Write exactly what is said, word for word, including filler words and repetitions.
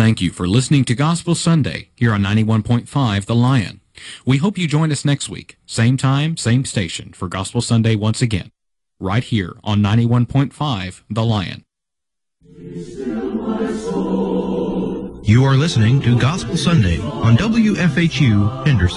thank you for listening to Gospel Sunday here on ninety-one point five The Lion. We hope you join us next week, same time, same station, for Gospel Sunday once again, right here on ninety-one point five The Lion. You are listening to Gospel Sunday on W F H U Henderson.